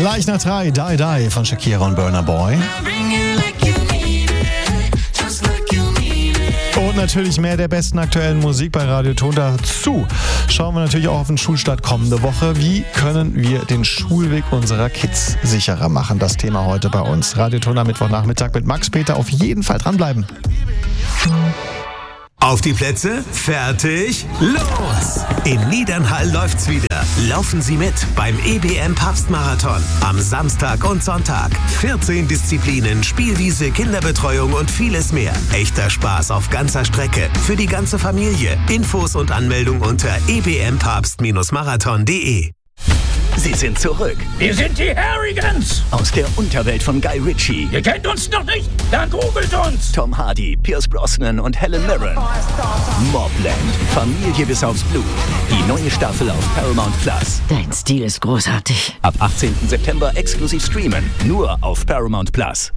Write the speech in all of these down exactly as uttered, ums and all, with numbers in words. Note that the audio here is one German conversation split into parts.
Gleich nach drei, Die Die von Shakira und Burna Boy. Und natürlich mehr der besten aktuellen Musik bei Radio Ton. Dazu schauen wir natürlich auch auf den Schulstart kommende Woche. Wie können wir den Schulweg unserer Kids sicherer machen? Das Thema heute bei uns. Radio Ton am Mittwochnachmittag mit Max Peter. Auf jeden Fall dranbleiben. Auf die Plätze, fertig, los! In Niedernhall läuft's wieder. Laufen Sie mit beim E B M Papstmarathon am Samstag und Sonntag. vierzehn Disziplinen, Spielwiese, Kinderbetreuung und vieles mehr. Echter Spaß auf ganzer Strecke für die ganze Familie. Infos und Anmeldung unter e b m papst marathon punkt d e. Sie sind zurück. Wir sind die Harrigans. Aus der Unterwelt von Guy Ritchie. Ihr kennt uns noch nicht? Dann googelt uns. Tom Hardy, Pierce Brosnan und Helen Mirren. Mobland. Familie bis aufs Blut. Die neue Staffel auf Paramount Plus. Dein Stil ist großartig. Ab achtzehnten September exklusiv streamen. Nur auf Paramount Plus.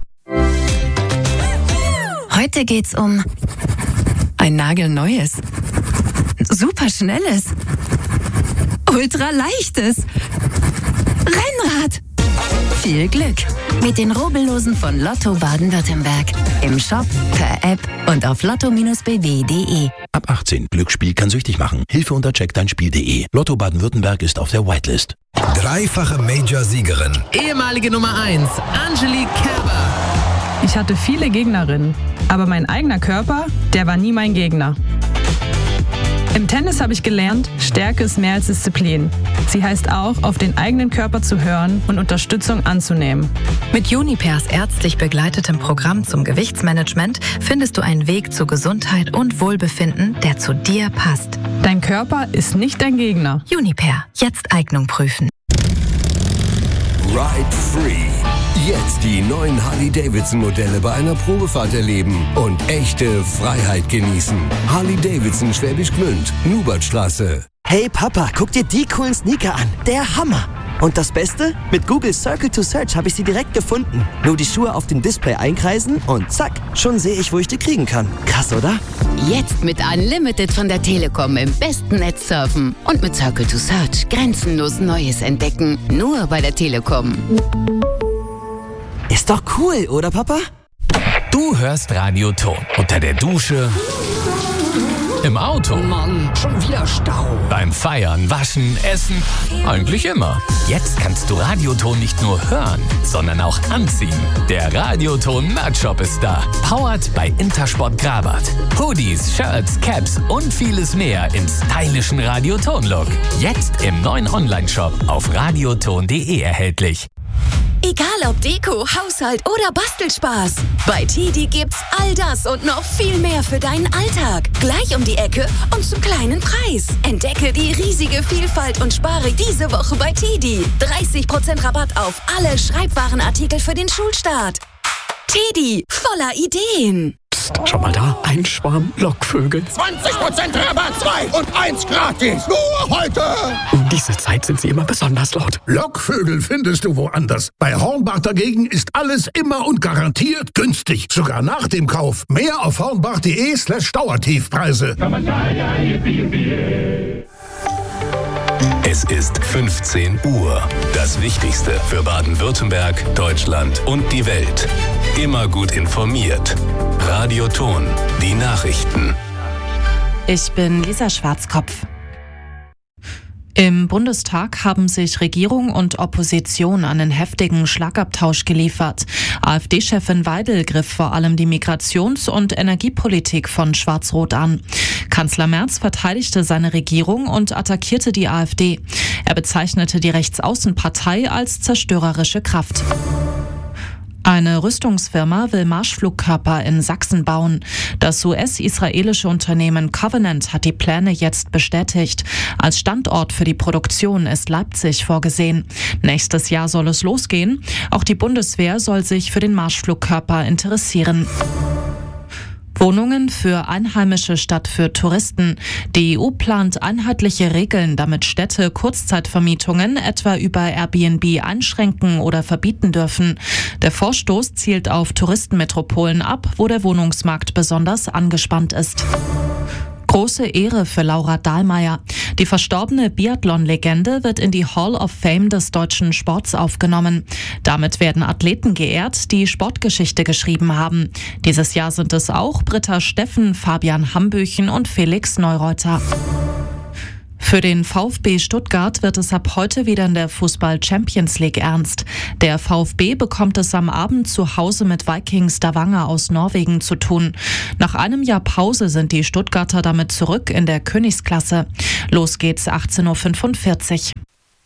Heute geht's um ein nagelneues, superschnelles, ultraleichtes Rennrad. Viel Glück mit den Rubbellosen von Lotto Baden-Württemberg. Im Shop, per App und auf lotto b w punkt d e. Ab achtzehn. Glücksspiel kann süchtig machen. Hilfe unter check dein Spiel punkt d e. Lotto Baden-Württemberg ist auf der Whitelist. Dreifache Major-Siegerin. Ehemalige Nummer eins, Angelique Kerber. Ich hatte viele Gegnerinnen, aber mein eigener Körper, der war nie mein Gegner. Im Tennis habe ich gelernt, Stärke ist mehr als Disziplin. Sie heißt auch, auf den eigenen Körper zu hören und Unterstützung anzunehmen. Mit Junipers ärztlich begleitetem Programm zum Gewichtsmanagement findest du einen Weg zu Gesundheit und Wohlbefinden, der zu dir passt. Dein Körper ist nicht dein Gegner. Juniper, jetzt Eignung prüfen. Ride Free. Jetzt die neuen Harley-Davidson-Modelle bei einer Probefahrt erleben und echte Freiheit genießen. Harley-Davidson Schwäbisch Gmünd, Nubertstraße. Hey Papa, guck dir die coolen Sneaker an. Der Hammer. Und das Beste? Mit Google Circle to Search habe ich sie direkt gefunden. Nur die Schuhe auf dem Display einkreisen und zack, schon sehe ich, wo ich die kriegen kann. Krass, oder? Jetzt mit Unlimited von der Telekom im besten Netz surfen. Und mit Circle to Search grenzenlos Neues entdecken. Nur bei der Telekom. Ist doch cool, oder Papa? Du hörst Radio Ton. Unter der Dusche, im Auto, Mann, schon wieder Stau. beim Feiern, Waschen, Essen, eigentlich immer. Jetzt kannst du Radio Ton nicht nur hören, sondern auch anziehen. Der Radio Ton Merch Shop ist da. Powered bei Intersport Grabat. Hoodies, Shirts, Caps und vieles mehr im stylischen Radio Ton Look. Jetzt im neuen Online-Shop auf radioton punkt d e erhältlich. Egal ob Deko, Haushalt oder Bastelspaß. Bei Tidi gibt's all das und noch viel mehr für deinen Alltag. Gleich um die Ecke und zum kleinen Preis. Entdecke die riesige Vielfalt und spare diese Woche bei Tidi. dreißig Prozent Rabatt auf alle Schreibwarenartikel für den Schulstart. Tidi, voller Ideen. Psst, schau mal da, ein Schwarm Lockvögel. zwanzig Prozent Rabatt, zwei und eins gratis. Nur heute. Um diese Zeit sind sie immer besonders laut. Lockvögel findest du woanders. Bei Hornbach dagegen ist alles immer und garantiert günstig. Sogar nach dem Kauf. Mehr auf hornbach punkt d e slash Dauertiefpreise. Es ist fünfzehn Uhr. Das Wichtigste für Baden-Württemberg, Deutschland und die Welt. Immer gut informiert. Radio Ton, die Nachrichten. Ich bin Lisa Schwarzkopf. Im Bundestag haben sich Regierung und Opposition einen heftigen Schlagabtausch geliefert. AfD-Chefin Weidel griff vor allem die Migrations- und Energiepolitik von Schwarz-Rot an. Kanzler Merz verteidigte seine Regierung und attackierte die AfD. Er bezeichnete die Rechtsaußenpartei als zerstörerische Kraft. Eine Rüstungsfirma will Marschflugkörper in Sachsen bauen. Das U S-israelische Unternehmen Covenant hat die Pläne jetzt bestätigt. Als Standort für die Produktion ist Leipzig vorgesehen. Nächstes Jahr soll es losgehen. Auch die Bundeswehr soll sich für den Marschflugkörper interessieren. Wohnungen für Einheimische statt für Touristen. Die E U plant einheitliche Regeln, damit Städte Kurzzeitvermietungen etwa über Airbnb einschränken oder verbieten dürfen. Der Vorstoß zielt auf Touristenmetropolen ab, wo der Wohnungsmarkt besonders angespannt ist. Große Ehre für Laura Dahlmeier. Die verstorbene Biathlon-Legende wird in die Hall of Fame des deutschen Sports aufgenommen. Damit werden Athleten geehrt, die Sportgeschichte geschrieben haben. Dieses Jahr sind es auch Britta Steffen, Fabian Hambüchen und Felix Neureuter. Für den VfB Stuttgart wird es ab heute wieder in der Fußball-Champions League ernst. Der VfB bekommt es am Abend zu Hause mit Vikings Stavanger aus Norwegen zu tun. Nach einem Jahr Pause sind die Stuttgarter damit zurück in der Königsklasse. Los geht's achtzehn Uhr fünfundvierzig.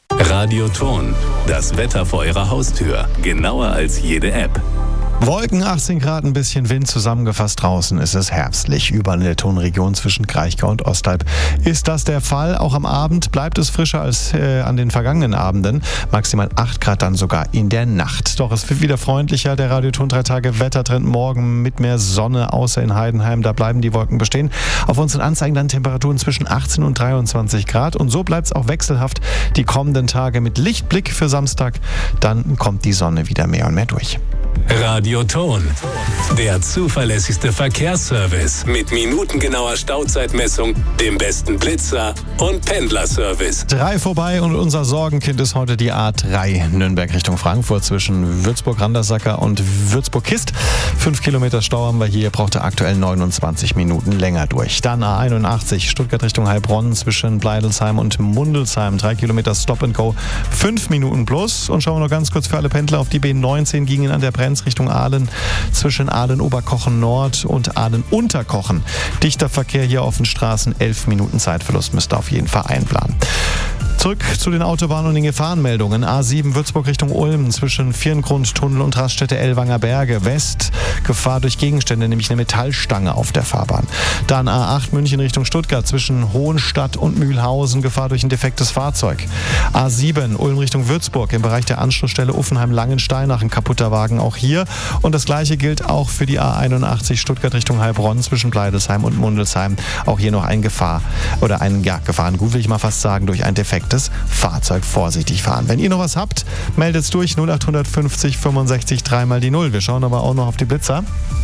Radioton, das Wetter vor Ihrer Haustür. Genauer als jede App. Wolken, achtzehn Grad, ein bisschen Wind, zusammengefasst draußen ist es herbstlich. Überall in der Tonregion zwischen Kraichgau und Ostalb ist das der Fall. Auch am Abend bleibt es frischer als äh, an den vergangenen Abenden. Maximal acht Grad dann sogar in der Nacht. Doch es wird wieder freundlicher. Der Radioton drei Tage Wettertrend morgen mit mehr Sonne, außer in Heidenheim. Da bleiben die Wolken bestehen. Auf unseren Anzeigen dann Temperaturen zwischen achtzehn und dreiundzwanzig Grad. Und so bleibt es auch wechselhaft die kommenden Tage mit Lichtblick für Samstag. Dann kommt die Sonne wieder mehr und mehr durch. Radioton, der zuverlässigste Verkehrsservice mit minutengenauer Stauzeitmessung, dem besten Blitzer und Pendlerservice. Drei vorbei und unser Sorgenkind ist heute die A drei Nürnberg Richtung Frankfurt zwischen Würzburg-Randersacker und Würzburg-Kist. Fünf Kilometer Stau haben wir hier, braucht er aktuell neunundzwanzig Minuten länger durch. Dann A einundachtzig Stuttgart Richtung Heilbronn zwischen Bleidelsheim und Mundelsheim. Drei Kilometer Stop and Go, fünf Minuten plus. Und schauen wir noch ganz kurz für alle Pendler auf die B neunzehn, gingen an der Brenz Richtung Aalen zwischen Aalen-Oberkochen Nord und Aalen-Unterkochen. Dichter Verkehr hier auf den Straßen, elf Minuten Zeitverlust müsst ihr auf jeden Fall einplanen. Zurück zu den Autobahnen und den Gefahrenmeldungen. A sieben Würzburg Richtung Ulm zwischen Vierengrundtunnel und Raststätte Ellwanger Berge. West, Gefahr durch Gegenstände, nämlich eine Metallstange auf der Fahrbahn. Dann A acht München Richtung Stuttgart zwischen Hohenstadt und Mühlhausen. Gefahr durch ein defektes Fahrzeug. A sieben Ulm Richtung Würzburg im Bereich der Anschlussstelle Uffenheim-Langensteinach. Ein kaputter Wagen auch hier. Und das gleiche gilt auch für die A einundachtzig Stuttgart Richtung Heilbronn zwischen Bleidelsheim und Mundelsheim. Auch hier noch ein Gefahr oder ein ja, Gefahrengut, will ich mal fast sagen, durch ein defektes Fahrzeug. Vorsichtig fahren. Wenn ihr noch was habt, meldet durch null acht fünfzig fünfundsechzig dreimal die Null. Wir schauen aber auch noch auf die Blitzer.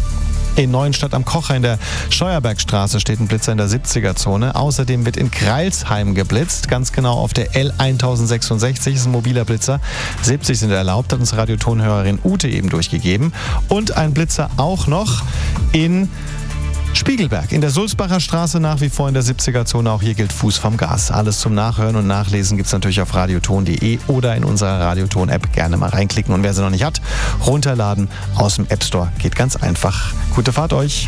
In Neuenstadt am Kocher in der Scheuerbergstraße steht ein Blitzer in der siebziger-Zone. Außerdem wird in Kreilsheim geblitzt, ganz genau auf der L tausendsechsundsechzig. Das ist ein mobiler Blitzer. siebzig sind erlaubt, hat uns Radiotonhörerin Ute eben durchgegeben. Und ein Blitzer auch noch in Spiegelberg in der Sulzbacher Straße, nach wie vor in der siebziger-Zone. Auch hier gilt Fuß vom Gas. Alles zum Nachhören und Nachlesen gibt es natürlich auf radioton punkt de oder in unserer Radioton-App. Gerne mal reinklicken und wer sie noch nicht hat, runterladen aus dem App Store. Geht ganz einfach. Gute Fahrt euch.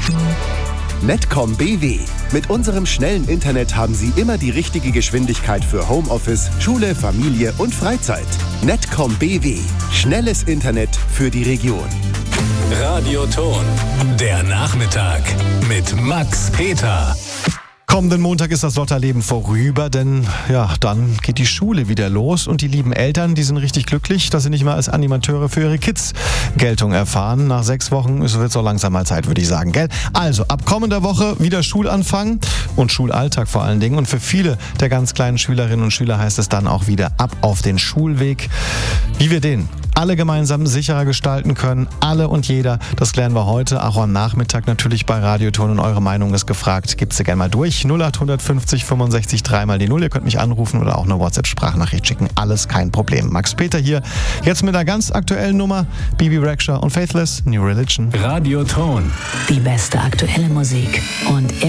Netcom B W. Mit unserem schnellen Internet haben Sie immer die richtige Geschwindigkeit für Homeoffice, Schule, Familie und Freizeit. Netcom B W. Schnelles Internet für die Region. Radioton, der Nachmittag mit Max Peter. Kommenden Montag ist das Lotterleben vorüber, denn ja, dann geht die Schule wieder los und die lieben Eltern, die sind richtig glücklich, dass sie nicht mehr als Animateure für ihre Kids Geltung erfahren. Nach sechs Wochen ist es auch langsam mal Zeit, würde ich sagen, gell? Also, ab kommender Woche wieder Schulanfang und Schulalltag vor allen Dingen. Und für viele der ganz kleinen Schülerinnen und Schüler heißt es dann auch wieder ab auf den Schulweg. Wie wir den alle gemeinsam sicherer gestalten können, alle und jeder, das klären wir heute, auch am Nachmittag natürlich bei Radioton und eure Meinung ist gefragt. Gebt sie gerne mal durch. null acht fünfzig fünfundsechzig dreimal die Null. Ihr könnt mich anrufen oder auch eine WhatsApp-Sprachnachricht schicken. Alles kein Problem. Max Peter hier, jetzt mit einer ganz aktuellen Nummer. Bibi Rexha und Faithless, New Religion. Radioton. Die beste aktuelle Musik und